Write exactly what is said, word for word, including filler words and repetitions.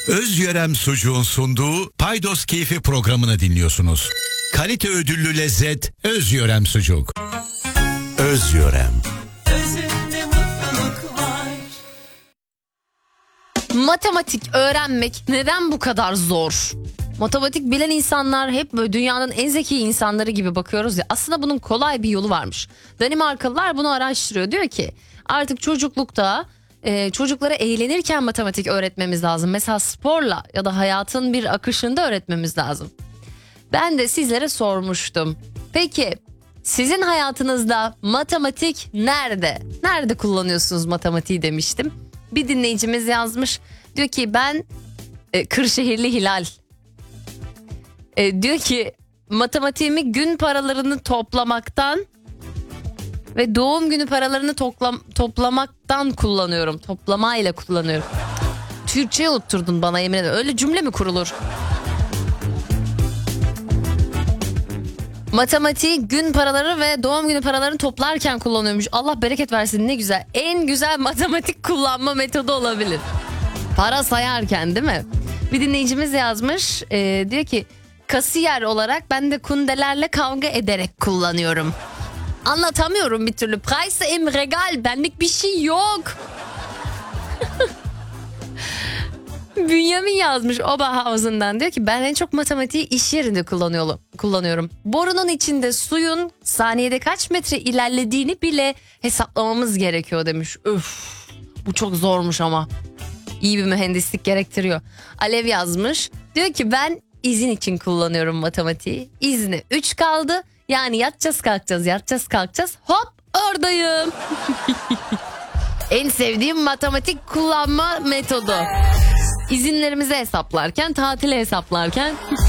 Özyörem Sucuğun sunduğu Paydos Keyfi programını dinliyorsunuz. Kalite ödüllü lezzet Özyörem Sucuk. Özyörem. Özünde mutluluk var. Matematik öğrenmek neden bu kadar zor? Matematik bilen insanlar hep böyle dünyanın en zeki insanları gibi bakıyoruz ya. Aslında bunun kolay bir yolu varmış. Danimarkalılar bunu araştırıyor. Diyor ki artık çocuklukta e, çocuklara eğlenirken matematik öğretmemiz lazım. Mesela sporla ya da hayatın bir akışında öğretmemiz lazım. Ben de sizlere sormuştum. Peki sizin hayatınızda matematik nerede? Nerede kullanıyorsunuz matematiği demiştim. Bir dinleyicimiz yazmış. Diyor ki ben e, Kırşehirli Hilal. E, diyor ki matematiğimi gün paralarını toplamaktan ve doğum günü paralarını toplam, toplamaktan kullanıyorum. Toplamayla kullanıyorum. Türkçe'yi unutturdun bana, yemin ederim. Öyle cümle mi kurulur? Matematiği gün paraları ve doğum günü paralarını toplarken kullanıyormuş. Allah bereket versin, ne güzel. En güzel matematik kullanma metodu olabilir. Para sayarken, değil mi? Bir dinleyicimiz yazmış. E, diyor ki kasiyer olarak ben de kundelerle kavga ederek kullanıyorum. Anlatamıyorum bir türlü. Preise im Regal, benlik bir şey yok. Bünyamin yazmış Oberhausen'dan, diyor ki ben en çok matematiği iş yerinde kullanıyorum. kullanıyorum. Borunun içinde suyun saniyede kaç metre ilerlediğini bile hesaplamamız gerekiyor demiş. Öf, bu çok zormuş ama. İyi bir mühendislik gerektiriyor. Alev yazmış. Diyor ki ben izin için kullanıyorum matematiği. İzne üç kaldı. Yani yatacağız kalkacağız yatacağız kalkacağız. Hop oradayım. En sevdiğim matematik kullanma metodu. İzinlerimizi hesaplarken, tatili hesaplarken.